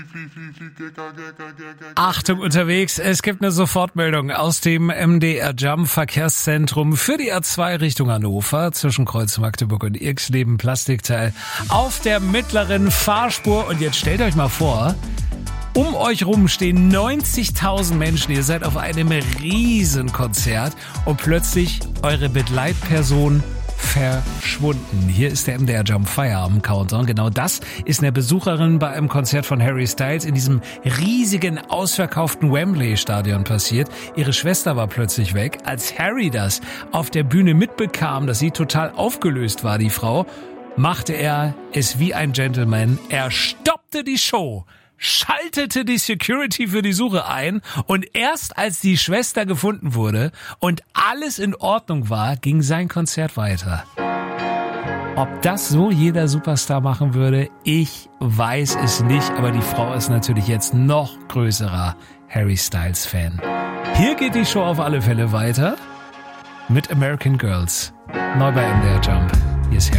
Achtung unterwegs, es gibt eine Sofortmeldung aus dem MDR Jump Verkehrszentrum für die A2 Richtung Hannover zwischen Kreuz Magdeburg und Irxleben Plastikteil auf der mittleren Fahrspur. Und jetzt stellt euch mal vor, um euch rum stehen 90.000 Menschen, ihr seid auf einem Riesenkonzert und plötzlich eure Begleitperson verschwunden. Hier ist der MDR Jump Feierabend Countdown. Genau das ist eine Besucherin bei einem Konzert von Harry Styles in diesem riesigen, ausverkauften Wembley-Stadion passiert. Ihre Schwester war plötzlich weg. Als Harry das auf der Bühne mitbekam, dass sie total aufgelöst war, die Frau, machte er es wie ein Gentleman. Er stoppte die Show, schaltete die Security für die Suche ein und erst als die Schwester gefunden wurde und alles in Ordnung war, ging sein Konzert weiter. Ob das so jeder Superstar machen würde, ich weiß es nicht, aber die Frau ist natürlich jetzt noch größerer Harry Styles Fan. Hier geht die Show auf alle Fälle weiter mit American Girls. Neu bei MDR Jump. Hier ist Harry.